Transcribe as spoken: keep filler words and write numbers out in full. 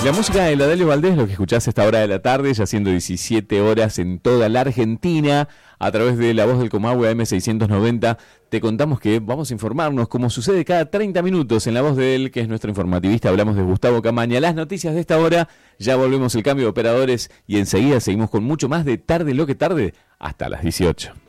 La música de Adalio Valdés, lo que escuchás a esta hora de la tarde, ya siendo diecisiete horas en toda la Argentina, a través de La Voz del Comahue A M seiscientos noventa, te contamos que vamos a informarnos, como sucede cada treinta minutos en La Voz de él, que es nuestro informativista. Hablamos de Gustavo Camaña. Las noticias de esta hora, ya volvemos el cambio de operadores y enseguida seguimos con mucho más de Tarde lo que tarde, hasta las dieciocho.